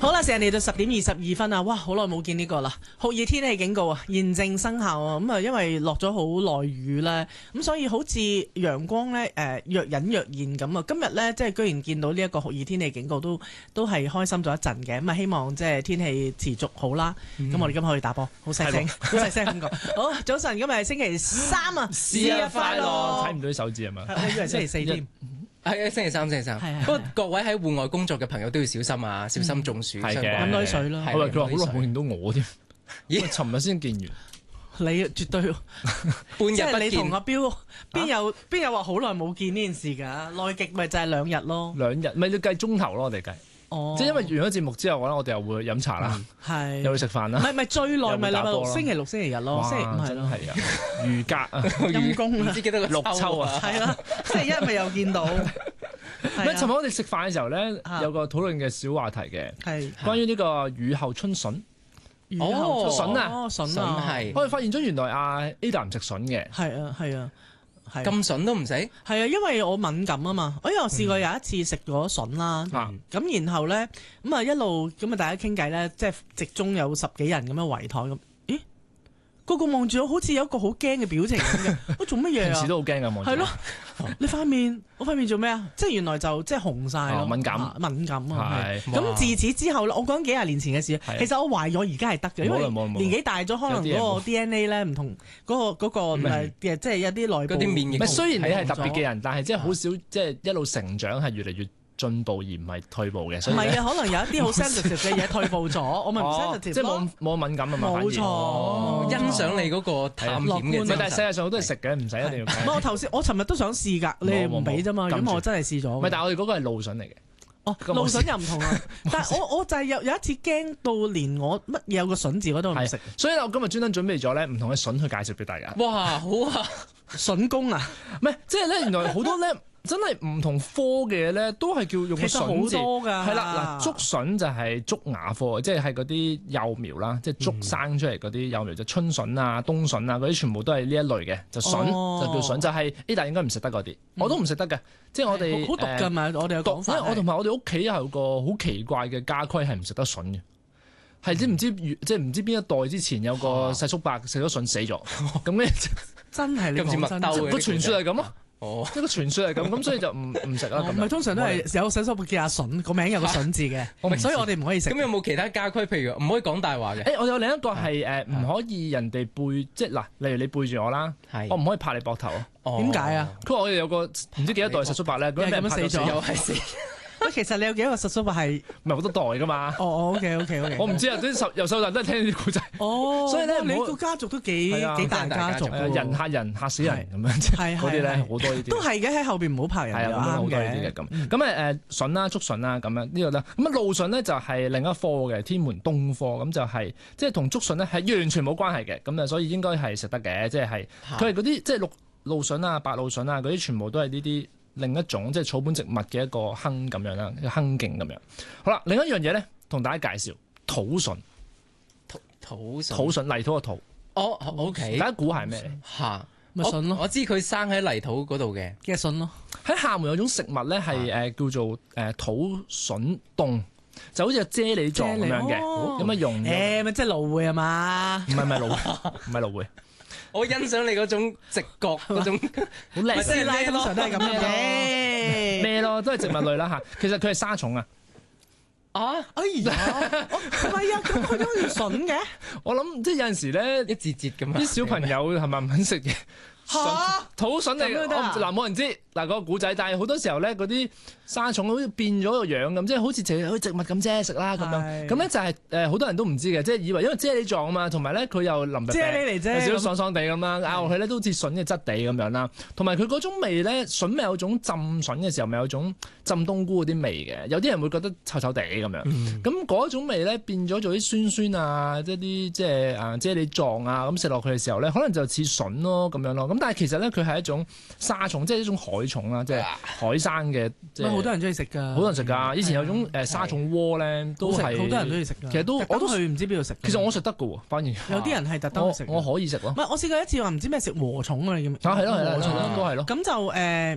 好啦，成日嚟到10:22啊！哇，好耐冇見呢個啦，酷熱天氣警告啊，現正生效啊！咁啊，因為落咗好耐雨咧，咁所以好似陽光咧若隱若現咁啊！今日咧即係居然見到呢一個酷熱天氣警告都係開心咗一陣嘅，咁啊希望即係天氣持續好啦。咁我哋今日可以打波，好細聲，好細聲咁講。好，早晨，今日係星期3啊， 試日快樂！睇唔到啲手指係嘛？ 我以為星期4添。 係星期三。不過各位喺戶外工作嘅朋友都要小心啊，小心中暑。 係嘅， 飲多水啦。 佢話好耐冇見到我添，咦？尋日先見完。 你絕對半日即係你同阿標邊有話好耐冇見呢件事㗎？內極咪就係2日咯。 2日咪要計鐘頭咯，我哋計。 哦， 即係因為完咗節目之後咧，我哋又會飲茶啦，又會食飯啦。 唔係最耐咪禮拜六、星期六、星期日咯，星期5係咯。 係啊，預格啊， 陰公唔知幾多個六秋啊， 係啦，星期一咪又見到。 咪尋日我哋食飯嘅時候咧，有個討論嘅小話題嘅，係關於呢個雨後春筍。 哦， 筍啊， 筍啊， 係。 我哋發現咗原來阿 Ada 唔食筍嘅。 係啊。 咁筍都唔食？ 係啊，因為我敏感啊嘛。我試過有一次食咗筍啦，咁然後咧咁啊一路咁啊大家傾偈咧，即係席中有10幾人咁樣圍台咁。咦？個個望住我，好似有一個好驚嘅表情咁嘅。我做乜嘢啊？ 平時都好驚㗎望住。係咯， 你我塊面做咩啊？即係原來就即係紅晒咯，敏感啊。係。咁自此之後咧，我講緊幾廿年前嘅事，其實我懷疑我而家係得嘅，因為年紀大咗，可能嗰個 DNA 咧唔同，嗰個即係有啲內部。 嗰啲免疫。 雖然你係特別嘅人，但係即係好少即係一路成長係越嚟越進步而唔係退步嘅。唔係啊，可能有一啲好 sensitive 嘅嘢退步咗，我咪唔 sensitive 即係冇敏感啊嘛。 冇錯， 欣賞你嗰個探險嘅。 但係世界上好多人食嘅，唔使一定要。 唔係我尋日都想試㗎，你哋唔俾啫嘛。咁我真係試咗。 唔係，但係我哋嗰個係露筍嚟嘅。 哦，露筍又唔同啊！但係我就係有一次驚到連我乜嘢有個筍字嗰度唔食， 所以我今日專登準備咗咧唔同嘅筍去介紹俾大家。 哇，好啊！ 筍工啊， 唔係即係咧，原來好多咧真係唔同科嘅嘢咧，都係叫用個筍字。其實好多㗎。係啦，嗱，竹筍就係竹芽科，即係嗰啲幼苗啦，即係竹生出嚟嗰啲幼苗，就春筍啊、冬筍啊嗰啲，全部都係呢一類嘅，就筍就叫筍，就係 Ada 應該唔食得嗰啲，我都唔食得嘅，即係我哋好毒㗎嘛，我哋有講法。 因為我同埋我哋屋企有個好奇怪嘅家規係唔食得筍嘅。係即唔知邊一代之前有個細叔伯食咗筍死咗，咁咧真係你講真， 個傳說係咁咯。哦，一個傳說係咁，所以就唔食啦。唔係通常都係有細叔伯叫阿筍，個名有個筍字嘅，所以我哋唔可以食。 咁有冇其他家規？譬如唔可以講大話嘅。 我有另一個係唔可以人哋背，即係嗱，例如你背住我啦，我唔可以拍你膊頭。 點解啊？ 佢話我哋有個唔知幾多代細叔伯咧，嗰啲咩死咗又係死。 喂，其實你有幾多個細叔伯係唔係好多代噶嘛？ 哦 OK，我唔知啊，由細到大都係聽呢啲故仔。 哦，所以咧，你個家族都幾大家族， 人嚇人嚇死人咁樣，嗰啲咧好多呢啲。 都係嘅，喺後邊唔好拍人。 係啊，好多呢啲嘅咁。咁筍啦、竹筍啦咁樣呢個咧。咁露筍咧就係另一科嘅天門冬科，咁就係即係同竹筍咧係完全冇關係嘅。咁啊，所以應該係食得嘅，即係佢係嗰啲即係露筍啊、白露筍啊嗰啲，全部都係呢啲。另一種即係草本植物嘅一個亨咁樣啦，一個亨徑咁樣。好啦，另一樣嘢咧，同大家介紹土筍。土筍泥土嘅土。 哦，OK。 大家估係咩咧？ 嚇， 咪筍咯。 我知佢生喺泥土嗰度嘅筍咯。 喺廈門有種食物咧係叫做土筍凍，就好似啫喱狀咁樣嘅，有乜用？ 咪即係蘆薈係嘛？ 唔係蘆薈。 我欣賞你嗰種直覺嗰種好叻，師奶通常都係咁樣嘅咩咯，都係植物類啦嚇。其實佢係沙蟲啊！ 哎呀，唔係啊，咁佢都要筍嘅。 我諗即係有陣時咧， 一節節咁啲小朋友係咪唔肯食嘢？土筍嚟嘅，嗱冇人知嗱個古仔，但係好多時候咧嗰啲沙蟲好似變咗個樣咁，即係好似植物咁啫食啦咁樣。咁咧就係好多人都唔知嘅，即係以為因為啫喱狀啊嘛，同埋咧佢又淋啫喱嚟啫，有少少爽爽地咁啦，咬落去咧都好似筍嘅質地咁樣啦。同埋佢嗰種味咧，筍咪有種浸筍嘅時候咪有種浸冬菇嗰啲味嘅，有啲人會覺得臭臭地咁樣。咁嗰種味咧變咗做啲酸酸啊，即係啲即係啫喱狀啊，咁食落去嘅時候咧，可能就似筍咯咁樣咯。咁但係其實咧，佢係一種沙蟲，即係一種海蟲啦，即係海生嘅。 好多人中意食㗎， 好多人食㗎。以前有種沙蟲鍋咧，都係好多人中意食㗎。 其實我都去唔知邊度食。 其實我食得㗎喎，反而有啲人係特登食。 我可以食咯。 唔係，我試過一次話唔知咩食禾蟲啊，你記唔記得？ 係咯，禾蟲都係咯。 咁就